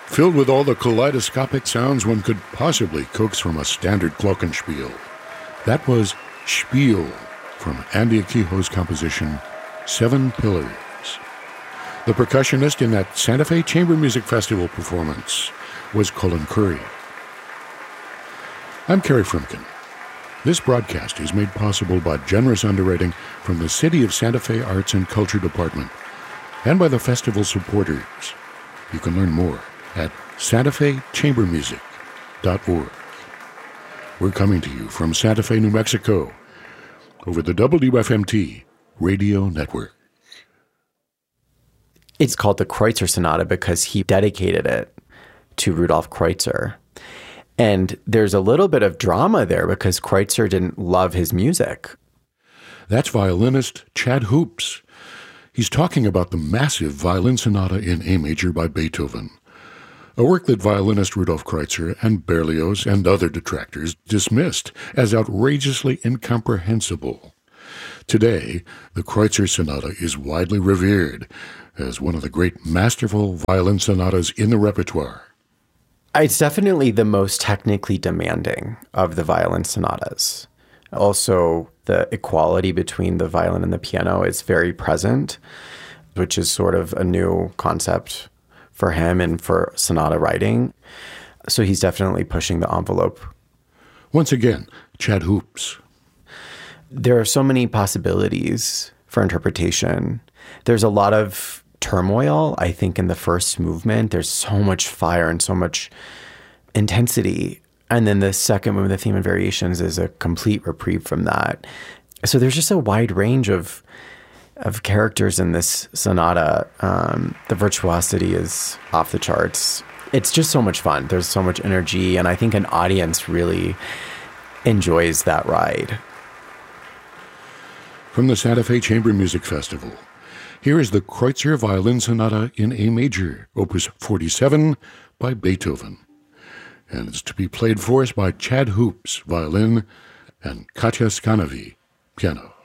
filled with all the kaleidoscopic sounds one could possibly coax from a standard glockenspiel. That was Spiel from Andy Akiho's composition, Seven Pillars. The percussionist in that Santa Fe Chamber Music Festival performance was Colin Curry. I'm Kerry Frumkin. This broadcast is made possible by generous underwriting from the City of Santa Fe Arts and Culture Department and by the festival supporters. You can learn more at santafechambermusic.org. We're coming to you from Santa Fe, New Mexico, over the WFMT radio network. It's called the Kreutzer Sonata because he dedicated it to Rudolf Kreutzer. And there's a little bit of drama there because Kreutzer didn't love his music. That's violinist Chad Hoops. He's talking about the massive violin sonata in A major by Beethoven, a work that violinist Rudolf Kreutzer and Berlioz and other detractors dismissed as outrageously incomprehensible. Today, the Kreutzer Sonata is widely revered as one of the great masterful violin sonatas in the repertoire. It's definitely the most technically demanding of the violin sonatas. Also, the equality between the violin and the piano is very present, which is sort of a new concept for him and for sonata writing. So he's definitely pushing the envelope. Once again, Chad Hoops. There are so many possibilities for interpretation. There's a lot of turmoil, I think, in the first movement. There's so much fire and so much intensity. And then the second movement, the theme and variations, is a complete reprieve from that. So there's just a wide range of characters in this sonata. The virtuosity is off the charts. It's just so much fun. There's so much energy, and I think an audience really enjoys that ride. From the Santa Fe Chamber Music Festival, here is the Kreutzer Violin Sonata in A major, Opus 47 by Beethoven. And it's to be played for us by Chad Hoops, violin, and Katja Skanavi, piano.